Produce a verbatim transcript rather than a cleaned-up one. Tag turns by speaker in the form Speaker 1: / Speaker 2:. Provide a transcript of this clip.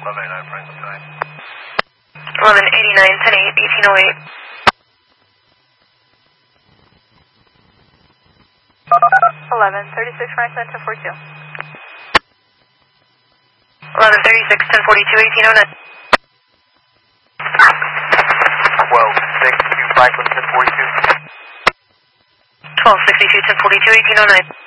Speaker 1: eleven eighty-nine Franklin time.
Speaker 2: eleven eighty-nine, ten eight, eighteen oh eight.
Speaker 3: eleven thirty-six Franklin, ten forty-two.
Speaker 2: eleven thirty-six, ten forty-two, eighteen oh nine.
Speaker 1: twelve sixty-two Franklin, ten forty-two.
Speaker 2: twelve sixty-two, ten forty-two, eighteen oh nine.